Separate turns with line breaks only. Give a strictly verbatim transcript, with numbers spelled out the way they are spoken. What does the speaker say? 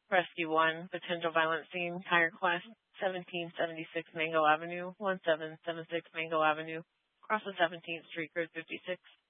Rescue one, potential violent scene, tire class seventeen seventy-six Mango Avenue, one seven seven six Mango Avenue, across the seventeenth Street, grid fifty-six.